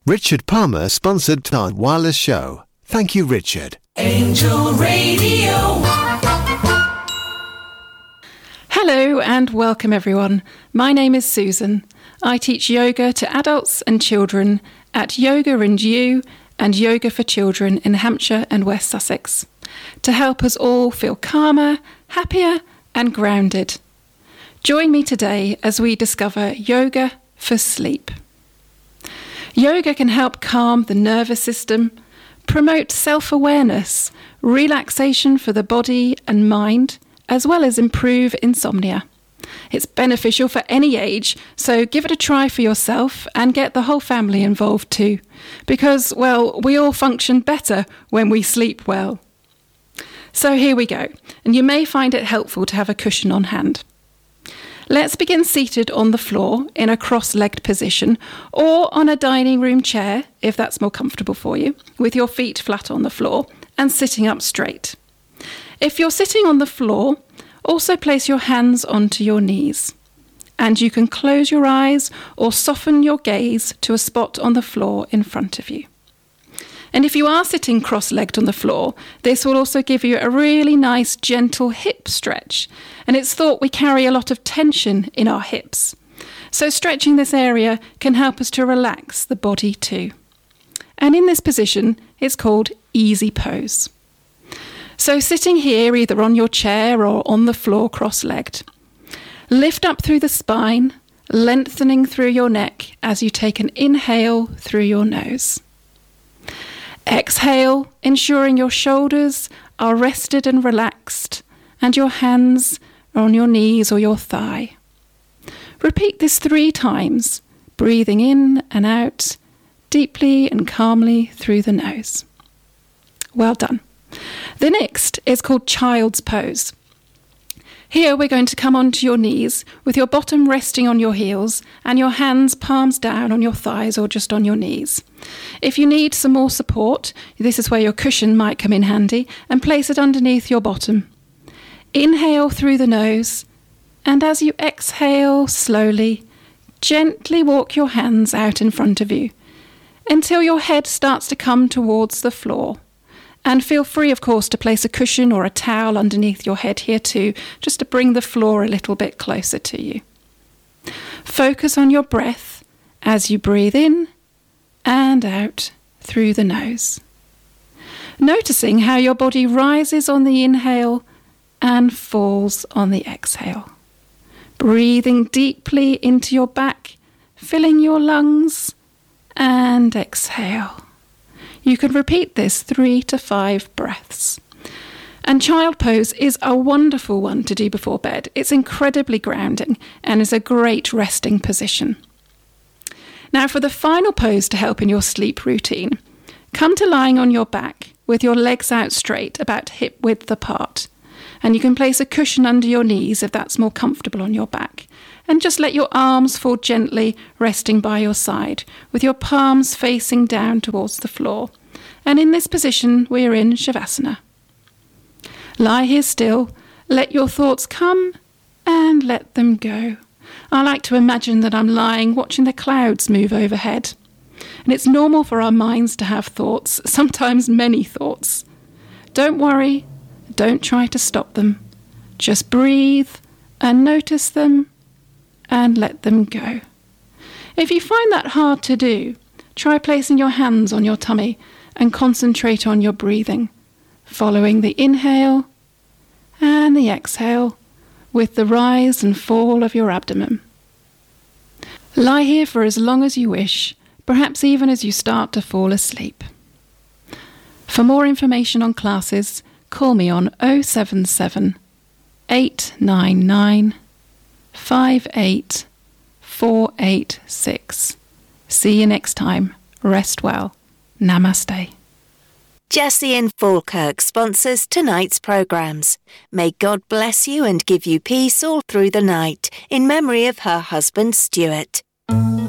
Richard Palmer sponsored our wireless show. Thank you, Richard. Angel Radio. Hello and welcome everyone. My name is Susan. I teach yoga to adults and children at Yoga and You and Yoga for Children in Hampshire and West Sussex to help us all feel calmer, happier and grounded. Join me today as we discover yoga for sleep. Yoga can help calm the nervous system, promote self-awareness, relaxation for the body and mind, as well as improve insomnia. It's beneficial for any age, so give it a try for yourself and get the whole family involved too, because, well, we all function better when we sleep well. So here we go, and you may find it helpful to have a cushion on hand. Let's begin seated on the floor in a cross-legged position or on a dining room chair, if that's more comfortable for you, with your feet flat on the floor and sitting up straight. If you're sitting on the floor, also place your hands onto your knees. And you can close your eyes or soften your gaze to a spot on the floor in front of you. And if you are sitting cross-legged on the floor, this will also give you a really nice gentle hip stretch. And it's thought we carry a lot of tension in our hips. So stretching this area can help us to relax the body too. And in this position, it's called easy pose. So sitting here either on your chair or on the floor cross-legged. Lift up through the spine, lengthening through your neck as you take an inhale through your nose. Exhale, ensuring your shoulders are rested and relaxed, and your hands are on your knees or your thigh. Repeat this 3 times, breathing in and out, deeply and calmly through the nose. Well done. The next is called child's pose. Here we're going to come onto your knees with your bottom resting on your heels and your hands palms down on your thighs or just on your knees. If you need some more support, this is where your cushion might come in handy, and place it underneath your bottom. Inhale through the nose, and as you exhale slowly, gently walk your hands out in front of you until your head starts to come towards the floor. And feel free, of course, to place a cushion or a towel underneath your head here too, just to bring the floor a little bit closer to you. Focus on your breath as you breathe in and out through the nose. Noticing how your body rises on the inhale and falls on the exhale. Breathing deeply into your back, filling your lungs, and exhale. You can repeat this 3 to 5 breaths. And child pose is a wonderful one to do before bed. It's incredibly grounding and is a great resting position. Now for the final pose to help in your sleep routine, come to lying on your back with your legs out straight, about hip width apart. And you can place a cushion under your knees if that's more comfortable on your back. And just let your arms fall gently, resting by your side, with your palms facing down towards the floor. And in this position, we're in Shavasana. Lie here still, let your thoughts come and let them go. I like to imagine that I'm lying watching the clouds move overhead. And it's normal for our minds to have thoughts, sometimes many thoughts. Don't worry, don't try to stop them. Just breathe and notice them and let them go. If you find that hard to do, try placing your hands on your tummy and concentrate on your breathing, following the inhale and the exhale with the rise and fall of your abdomen. Lie here for as long as you wish, perhaps even as you start to fall asleep. For more information on classes, call me on 077 899 58486. See you next time. Rest well. Namaste. Jessie and Falkirk sponsors tonight's programmes. May God bless you and give you peace all through the night, in memory of her husband Stuart.